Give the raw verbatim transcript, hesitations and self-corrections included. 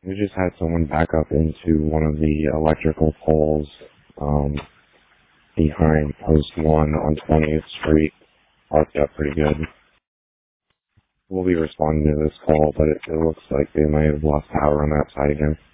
We just had someone back up into one of the electrical poles um, behind Post one on twentieth Street. Parked up pretty good. We'll be responding to this call, but it, it looks like they might have lost power on that side again.